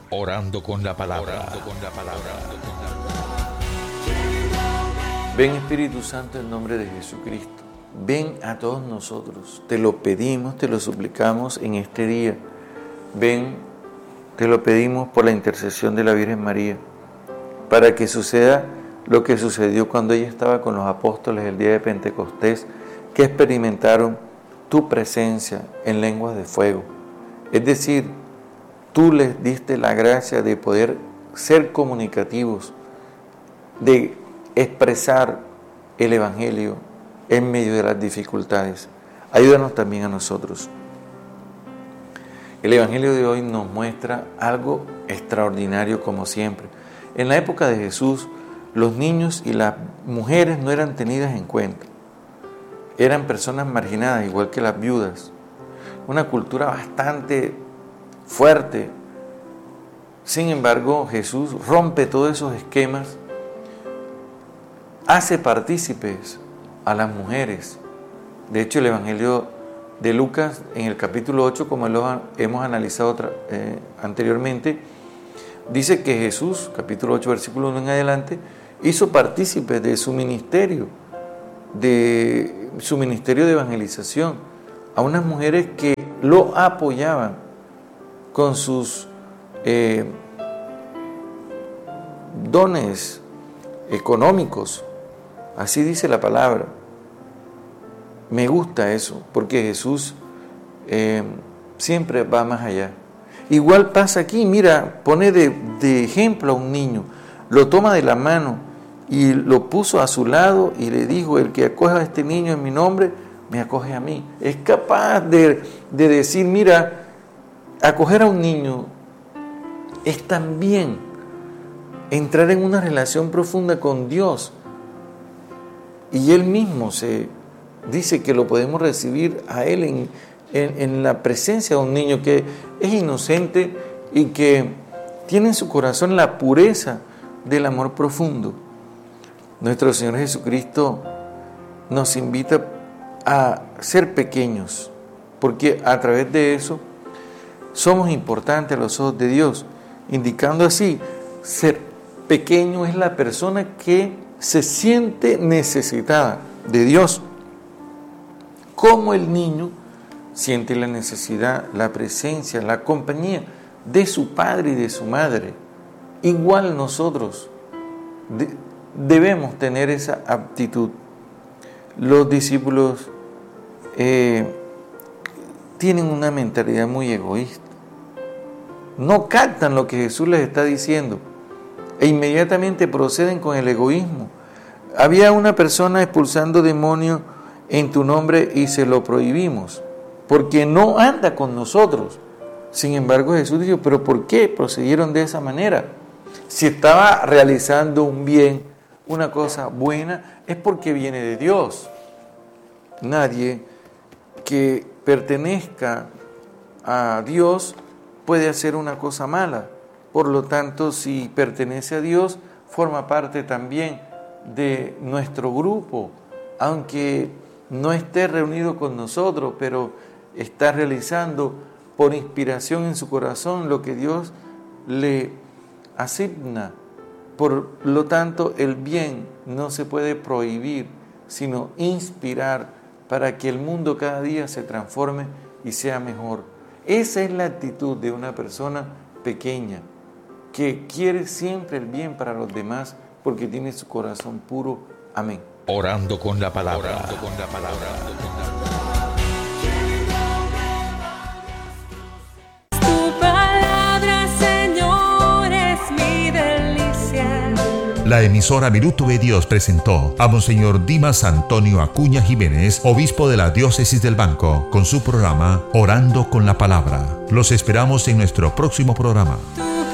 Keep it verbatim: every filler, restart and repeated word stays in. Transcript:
Orando con la palabra. Orando con la palabra. Ven Espíritu Santo en nombre de Jesucristo. Ven a todos nosotros. Te lo pedimos, te lo suplicamos en este día. Ven, te lo pedimos por la intercesión de la Virgen María, para que suceda lo que sucedió cuando ella estaba con los apóstoles el día de Pentecostés, que experimentaron tu presencia en lenguas de fuego. Es decir, tú les diste la gracia de poder ser comunicativos, de expresar el Evangelio en medio de las dificultades. Ayúdanos también a nosotros. El Evangelio de hoy nos muestra algo extraordinario como siempre. En la época de Jesús, los niños y las mujeres no eran tenidas en cuenta. Eran personas marginadas, igual que las viudas. Una cultura bastante fuerte. Sin embargo, Jesús rompe todos esos esquemas, hace partícipes a las mujeres. De hecho, el Evangelio de Lucas, en el capítulo ocho, como lo hemos analizado otra, eh, anteriormente, dice que Jesús, capítulo ocho, versículo uno en adelante, hizo partícipes de su ministerio, de su ministerio de evangelización, a unas mujeres que lo apoyaban con sus eh, dones económicos. Así dice la palabra. Me gusta eso, porque Jesús eh, siempre va más allá. Igual pasa aquí, mira, pone de, de ejemplo a un niño, lo toma de la mano y lo puso a su lado y le dijo: el que acoja a este niño en mi nombre, me acoge a mí. Es capaz de, de decir, mira, acoger a un niño es también entrar en una relación profunda con Dios. Y Él mismo se dice que lo podemos recibir a Él en, en, en la presencia de un niño que es inocente y que tiene en su corazón la pureza del amor profundo. Nuestro Señor Jesucristo nos invita a ser pequeños, porque a través de eso somos importantes a los ojos de Dios, indicando así, ser pequeño es la persona que se siente necesitada de Dios, como el niño siente la necesidad, la presencia, la compañía de su padre y de su madre. Igual nosotros de, debemos tener esa aptitud. Los discípulos eh, tienen una mentalidad muy egoísta. No captan lo que Jesús les está diciendo e inmediatamente proceden con el egoísmo. Había una persona expulsando demonios en tu nombre y se lo prohibimos, porque no anda con nosotros. Sin embargo, Jesús dijo: ¿pero por qué procedieron de esa manera? Si estaba realizando un bien, una cosa buena, es porque viene de Dios. Nadie que pertenezca a Dios puede hacer una cosa mala. Por lo tanto, si pertenece a Dios, forma parte también de nuestro grupo, aunque no esté reunido con nosotros, pero está realizando por inspiración en su corazón lo que Dios le asigna. Por lo tanto, el bien no se puede prohibir, sino inspirar para que el mundo cada día se transforme y sea mejor. Esa es la actitud de una persona pequeña, que quiere siempre el bien para los demás, porque tiene su corazón puro. Amén. Orando con la palabra. Orando con la palabra. Tu palabra, Señor, es mi delicia. La emisora Minuto de Dios presentó a Monseñor Dimas Antonio Acuña Jiménez, obispo de la Diócesis del Banco, con su programa Orando con la Palabra. Los esperamos en nuestro próximo programa.